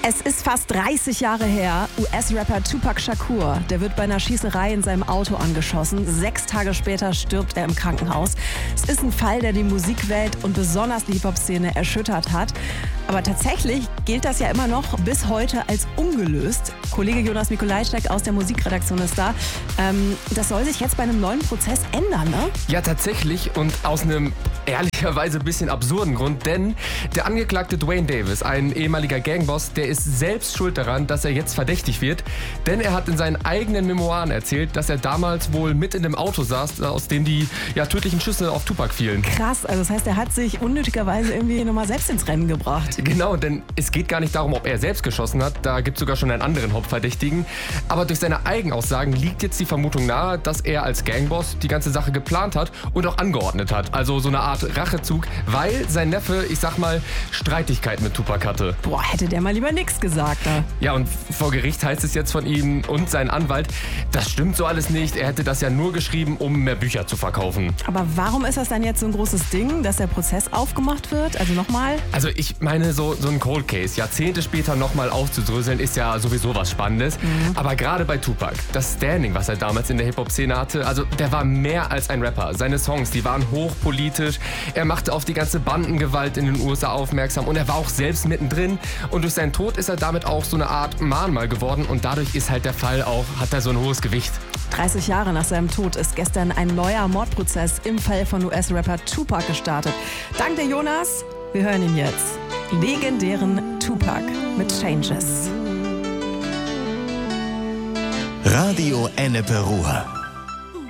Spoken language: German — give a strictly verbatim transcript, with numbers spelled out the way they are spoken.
Es ist fast dreißig Jahre her. U S-Rapper Tupac Shakur, der wird bei einer Schießerei in seinem Auto angeschossen. Sechs Tage später stirbt er im Krankenhaus. Es ist ein Fall, der die Musikwelt und besonders die Hip-Hop-Szene erschüttert hat. Aber tatsächlich gilt das ja immer noch bis heute als ungelöst. Kollege Jonas Mikolajczyk aus der Musikredaktion ist da. Ähm, das soll sich jetzt bei einem neuen Prozess ändern, ne? Ja, tatsächlich, und aus einem ehrlicherweise ein bisschen absurden Grund, denn der Angeklagte Dwayne Davis, ein ehemaliger Gangboss, der ist selbst schuld daran, dass er jetzt verdächtig wird, denn er hat in seinen eigenen Memoiren erzählt, dass er damals wohl mit in dem Auto saß, aus dem die ja, tödlichen Schüsse auf Tupac fielen. Krass, also das heißt, er hat sich unnötigerweise irgendwie nochmal selbst ins Rennen gebracht. Genau, denn es geht gar nicht darum, ob er selbst geschossen hat, da gibt es sogar schon einen anderen Hauptverdächtigen, aber durch seine Eigenaussagen liegt jetzt die Vermutung nahe, dass er als Gangboss die ganze Sache geplant hat und auch angeordnet hat, also so eine Art Rachezug, weil sein Neffe, ich sag mal, Streitigkeiten mit Tupac hatte. Boah, hätte der mal lieber nichts gesagt. Da. Ja, und vor Gericht heißt es jetzt von ihm und sein Anwalt, das stimmt so alles nicht, er hätte das ja nur geschrieben, um mehr Bücher zu verkaufen. Aber warum ist das dann jetzt so ein großes Ding, dass der Prozess aufgemacht wird? Also nochmal? Also ich meine, so, so ein Cold Case, Jahrzehnte später nochmal aufzudröseln, ist ja sowieso was Spannendes. Mhm. Aber gerade bei Tupac, das Standing, was er damals in der Hip-Hop-Szene hatte, also der war mehr als ein Rapper. Seine Songs, die waren hochpolitisch, er machte auf die ganze Bandengewalt in den U S A aufmerksam und er war auch selbst mittendrin. Und durch seinen Tod ist er damit auch so eine Art Mahnmal geworden und dadurch ist halt der Fall auch, hat er so ein hohes Gewicht. dreißig Jahre nach seinem Tod ist gestern ein neuer Mordprozess im Fall von U S-Rapper Tupac gestartet. Dank dir, Jonas. Wir hören ihn jetzt. Legendären Tupac mit Changes. Radio Ennepe Ruhr.